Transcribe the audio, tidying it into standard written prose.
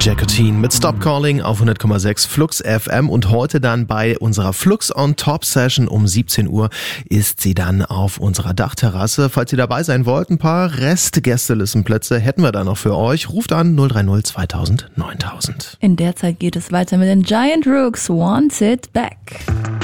Jacqueline mit Stop Calling auf 100,6 Flux FM und heute dann bei unserer Flux on Top Session um 17 Uhr ist sie dann auf unserer Dachterrasse. Falls ihr dabei sein wollt, ein paar Restgästelistenplätze hätten wir da noch für euch. Ruft an 030 2000 9000. In der Zeit geht es weiter mit den Giant Rooks, Want It Back.